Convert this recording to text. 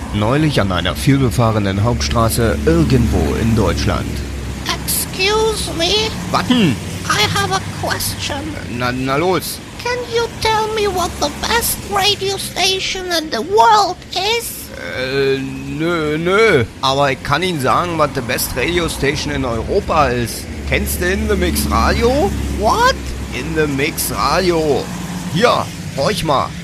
Neulich an einer vielbefahrenen Hauptstraße irgendwo in Deutschland. Excuse me, Warten! I have a question. Na los! Can you tell me what the best radio station in the world is? Nö. Aber ich kann Ihnen sagen, was the best radio station in Europa ist. Kennst du In The Mix Radio? What? In The Mix Radio. Hier, horch mal.